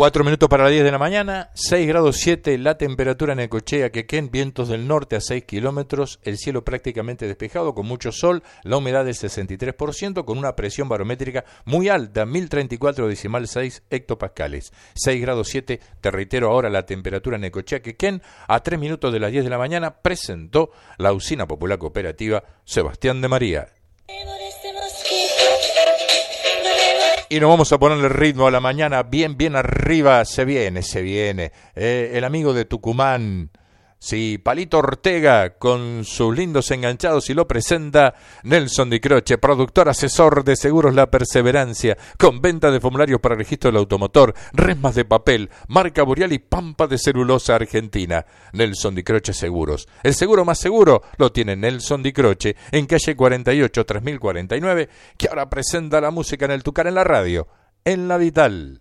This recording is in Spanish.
4 minutos para las 10 de la mañana, 6 grados 7 la temperatura en Necochea, Quequén, vientos del norte a 6 kilómetros, el cielo prácticamente despejado, con mucho sol, la humedad del 63%, con una presión barométrica muy alta, 1034,6 hectopascales. 6 grados 7, te reitero ahora la temperatura en Necochea, Quequén, a 3 minutos de las 10 de la mañana, presentó la Usina Popular Cooperativa Sebastián de María. Y nos vamos a ponerle ritmo a la mañana, bien arriba, se viene. El amigo de Tucumán, sí, Palito Ortega, con sus lindos enganchados, y lo presenta Nelson Di Croce, productor asesor de Seguros La Perseverancia, con venta de formularios para registro del automotor, resmas de papel, marca Boreal y pampa de celulosa argentina. Nelson Di Croce Seguros. El seguro más seguro lo tiene Nelson Di Croce, en calle 48, 3049, que ahora presenta la música en el Tucán en la radio, en La Vital.